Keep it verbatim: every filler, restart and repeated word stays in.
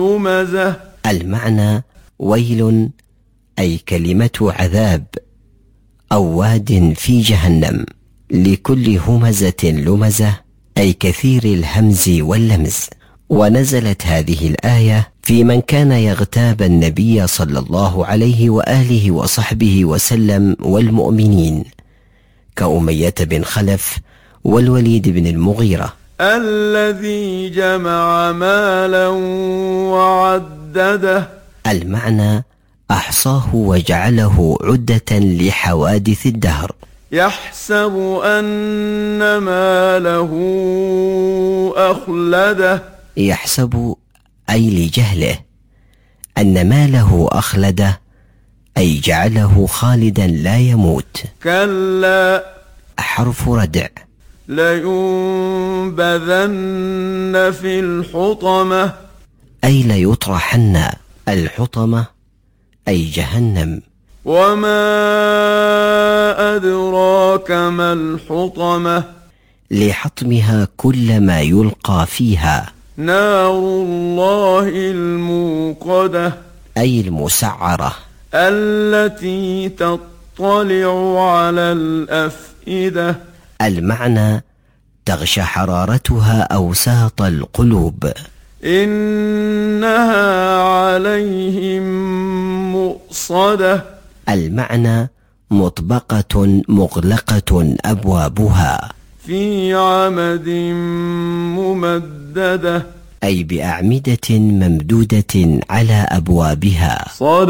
همزة. المعنى ويل أي كلمة عذاب أو واد في جهنم لكل همزة لمزة أي كثير الهمز واللمز. ونزلت هذه الآية في من كان يغتاب النبي صلى الله عليه وآله وصحبه وسلم والمؤمنين كأمية بن خلف والوليد بن المغيرة. الذي جمع مالا وعدده. المعنى أحصاه وجعله عدة لحوادث الدهر. يحسب أن ماله أخلده. يحسب أي لجهله أن ماله أخلده أي جعله خالدا لا يموت. كلا حرف ردع. لينبذن في الحطمة. أي ليطرحن. الحطمة أي جهنم. وما أدراك ما الحطمة. لحطمها كل ما يلقى فيها. نار الله الموقدة. أي المسعرة. التي تطلع على الأفئدة. المعنى تغشى حرارتها أوساط القلوب. إنها عليهم مؤصدة. المعنى مطبقة مغلقة أبوابها. في عمد ممددة. أي بأعمدة ممدودة على أبوابها. صدق